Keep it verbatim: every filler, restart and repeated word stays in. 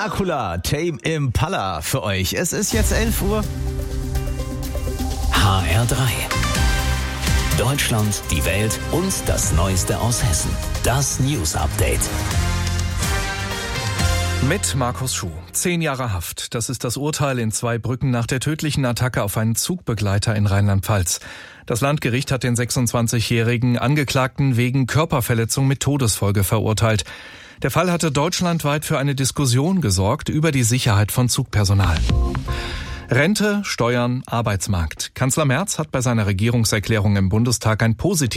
Dracula, Tame Impala für euch. Es ist jetzt elf Uhr. H R drei. Deutschland, die Welt und das Neueste aus Hessen. Das News Update. Mit Markus Schuh. Zehn Jahre Haft. Das ist das Urteil in Zweibrücken nach der tödlichen Attacke auf einen Zugbegleiter in Rheinland-Pfalz. Das Landgericht hat den sechsundzwanzigjährigen Angeklagten wegen Körperverletzung mit Todesfolge verurteilt. Der Fall hatte deutschlandweit für eine Diskussion gesorgt über die Sicherheit von Zugpersonal. Rente, Steuern, Arbeitsmarkt. Kanzler Merz hat bei seiner Regierungserklärung im Bundestag ein positives